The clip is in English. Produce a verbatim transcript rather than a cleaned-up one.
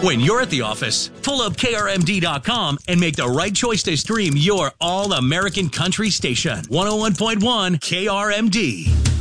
When you're at the office, pull up K R M D dot com and make the right choice to stream your all-American country station. one oh one point one K R M D.